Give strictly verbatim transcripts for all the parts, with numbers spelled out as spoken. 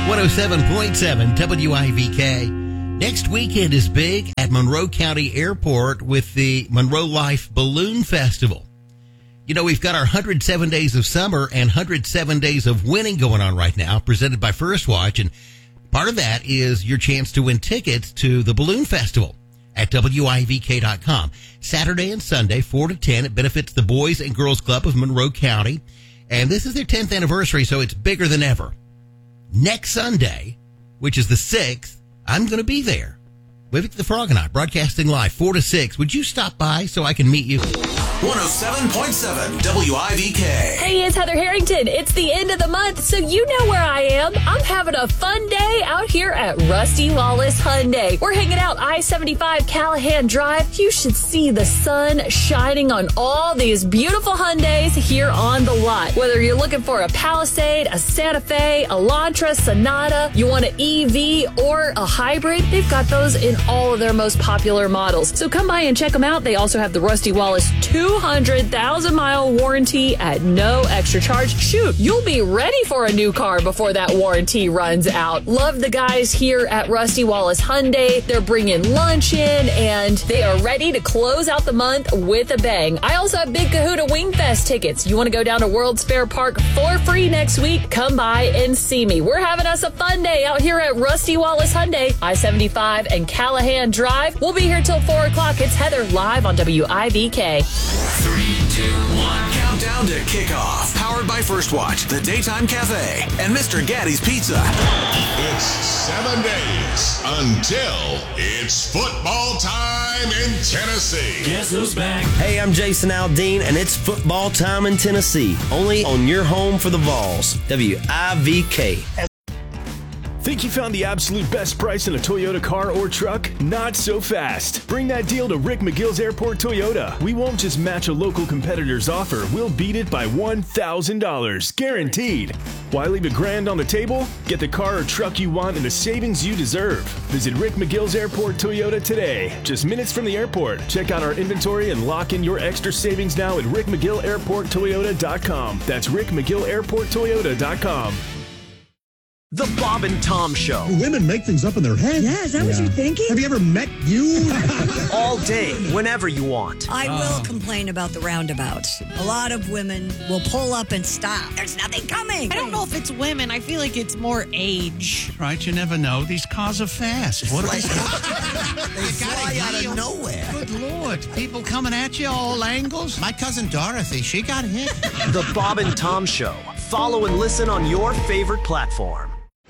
one oh seven point seven W I V K. Next weekend is big at Monroe County Airport with the Monroe Life Balloon Festival. You know, we've got our one hundred seven Days of Summer and one hundred seven Days of Winning going on right now, presented by First Watch. And part of that is your chance to win tickets to the Balloon Festival at W I V K dot com. Saturday and Sunday, four to ten. It benefits the Boys and Girls Club of Monroe County. And this is their tenth anniversary, so it's bigger than ever. Next Sunday, which is the sixth, I'm going to be there. Vivek the Frog and I, broadcasting live, four to six. Would you stop by so I can meet you? one oh seven point seven W I V K. Hey, it's Heather Harrington. It's the end of the month, so you know where I am. I'm having a fun day out here at Rusty Wallace Hyundai. We're hanging out I seventy-five Callahan Drive. You should see the sun shining on all these beautiful Hyundais here on the lot. Whether you're looking for a Palisade, a Santa Fe, Elantra, Sonata, you want an E V or a hybrid, they've got those in all of their most popular models. So come by and check them out. They also have the Rusty Wallace two hundred thousand mile warranty at no extra charge. Shoot, you'll be ready for a new car before that warranty runs out. Love the guys here at Rusty Wallace Hyundai. They're bringing lunch in and they are ready to close out the month with a bang. I also have Big Kahuna Wingfest tickets. You want to go down to World's Fair Park for free next week? Come by and see me. We're having us a fun day out here at Rusty Wallace Hyundai, I seventy-five and Callahan Drive. We'll be here till four o'clock. It's Heather live on W I V K. Three, two, one. Countdown to kickoff. Powered by First Watch, the Daytime Cafe, and Mister Gaddy's Pizza. It's seven days until it's football time in Tennessee. Guess who's back? Hey, I'm Jason Aldean, and it's football time in Tennessee. Only on your home for the Vols. W I V K. Think you found the absolute best price in a Toyota car or truck? Not so fast. Bring that deal to Rick McGill's Airport Toyota. We won't just match a local competitor's offer. We'll beat it by one thousand dollars. Guaranteed. Why leave a grand on the table? Get the car or truck you want and the savings you deserve. Visit Rick McGill's Airport Toyota today. Just minutes from the airport. Check out our inventory and lock in your extra savings now at rick mcgill airport toyota dot com. That's rick mcgill airport toyota dot com. The Bob and Tom Show. Women make things up in their head. Yeah, is that yeah. what you're thinking? Have you ever met you? All day, whenever you want. I oh. will complain about the roundabouts. A lot of women will pull up and stop. There's nothing coming. I don't know if it's women. I feel like it's more age. Right, you never know. These cars are fast. What like, they fly out of nowhere. Good Lord. People coming at you all angles. My cousin Dorothy, she got hit. The Bob and Tom Show. Follow and listen on your favorite platform.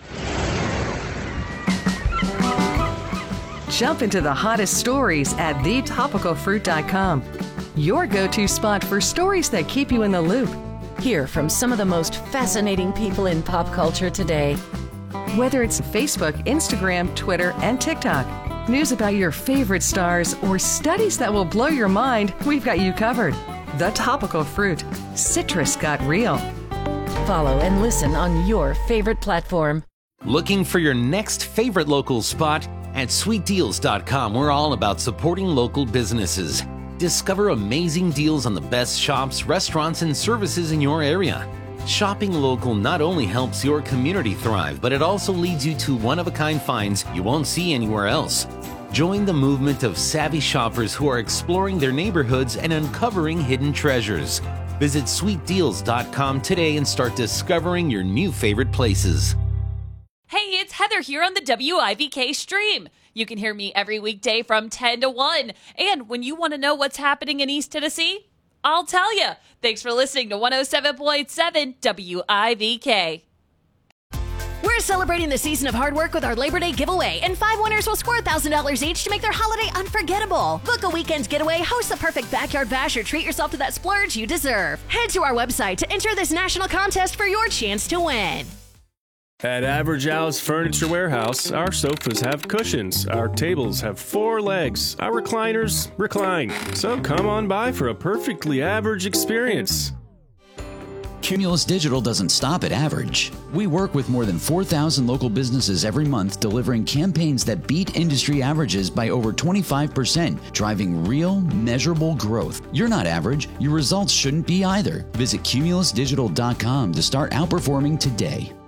Jump into the hottest stories at the topical fruit dot com. Your go-to spot for stories that keep you in the loop. Hear from some of the most fascinating people in pop culture today. Whether it's Facebook, Instagram, Twitter, and TikTok, news about your favorite stars, or studies that will blow your mind, we've got you covered. The Topical Fruit. Citrus got real. Follow and listen on your favorite platform. Looking for your next favorite local spot? At sweet deals dot com, we're all about supporting local businesses. Discover amazing deals on the best shops, restaurants, and services in your area. Shopping local not only helps your community thrive, but it also leads you to one-of-a-kind finds you won't see anywhere else. Join the movement of savvy shoppers who are exploring their neighborhoods and uncovering hidden treasures. Visit sweet deals dot com today and start discovering your new favorite places. Hey, it's Heather here on the W I V K stream. You can hear me every weekday from ten to one. And when you want to know what's happening in East Tennessee, I'll tell you. Thanks for listening to one oh seven point seven W I V K. We're celebrating the season of hard work with our Labor Day giveaway, and five winners will score one thousand dollars each to make their holiday unforgettable. Book a weekend's getaway, host the perfect backyard bash, or treat yourself to that splurge you deserve. Head to our website to enter this national contest for your chance to win. At Average Al's Furniture Warehouse, our sofas have cushions, our tables have four legs, our recliners recline. So come on by for a perfectly average experience. Cumulus Digital doesn't stop at average. We work with more than four thousand local businesses every month, delivering campaigns that beat industry averages by over twenty-five percent, driving real, measurable growth. You're not average. Your results shouldn't be either. Visit cumulus digital dot com to start outperforming today.